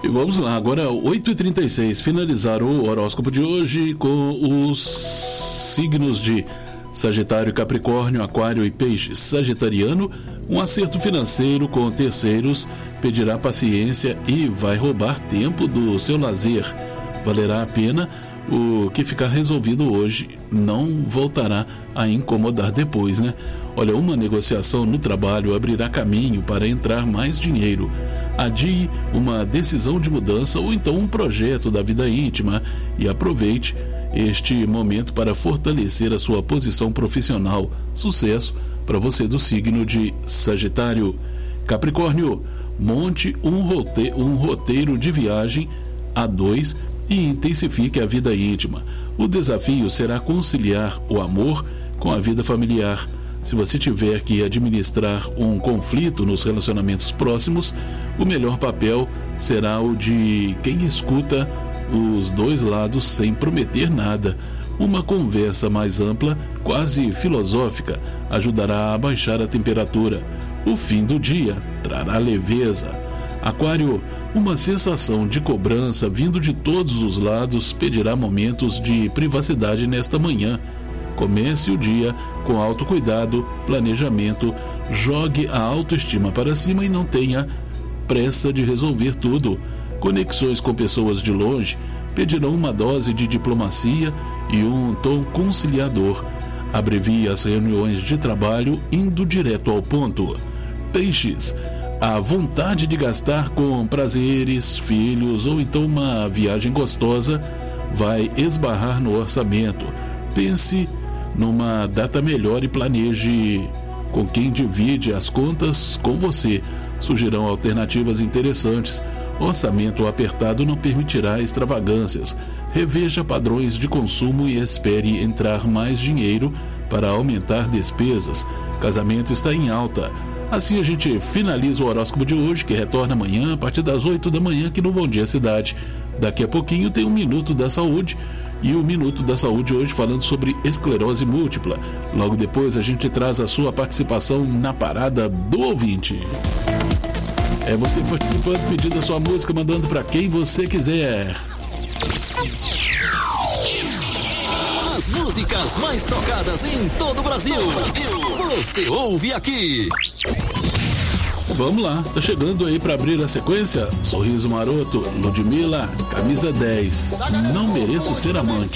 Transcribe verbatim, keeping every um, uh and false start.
E vamos lá, agora oito e trinta e seis, finalizar o horóscopo de hoje com os signos de Sagitário, Capricórnio, Aquário e Peixes. Sagitariano, um acerto financeiro com terceiros pedirá paciência e vai roubar tempo do seu lazer. Valerá a pena o que ficar resolvido hoje, não voltará a incomodar depois, né? Olha, uma negociação no trabalho abrirá caminho para entrar mais dinheiro. Adie uma decisão de mudança ou então um projeto da vida íntima e aproveite este momento para fortalecer a sua posição profissional. Sucesso para você do signo de Sagitário. Capricórnio, monte um roteiro, um roteiro de viagem a dois e intensifique a vida íntima. O desafio será conciliar o amor com a vida familiar. Se você tiver que administrar um conflito nos relacionamentos próximos, o melhor papel será o de quem escuta os dois lados sem prometer nada. Uma conversa mais ampla, quase filosófica, ajudará a baixar a temperatura. O fim do dia trará leveza. Aquário, uma sensação de cobrança vindo de todos os lados pedirá momentos de privacidade nesta manhã. Comece o dia com autocuidado, planejamento, jogue a autoestima para cima e não tenha pressa de resolver tudo. Conexões com pessoas de longe pedirão uma dose de diplomacia e um tom conciliador. Abrevie as reuniões de trabalho indo direto ao ponto. Peixes, a vontade de gastar com prazeres, filhos ou então uma viagem gostosa vai esbarrar no orçamento. Pense numa data melhor e planeje com quem divide as contas com você. Surgirão alternativas interessantes. Orçamento apertado não permitirá extravagâncias. Reveja padrões de consumo e espere entrar mais dinheiro para aumentar despesas. Casamento está em alta. Assim a gente finaliza o horóscopo de hoje, que retorna amanhã a partir das oito da manhã aqui no Bom Dia Cidade. Daqui a pouquinho tem um Minuto da Saúde. E o Minuto da Saúde hoje falando sobre esclerose múltipla. Logo depois a gente traz a sua participação na parada do ouvinte. É você participando, pedindo a sua música, mandando para quem você quiser. As músicas mais tocadas em todo o Brasil. Você ouve aqui. Vamos lá, tá chegando aí para abrir a sequência. Sorriso Maroto, Ludmilla, Camisa dez. Não mereço ser amante.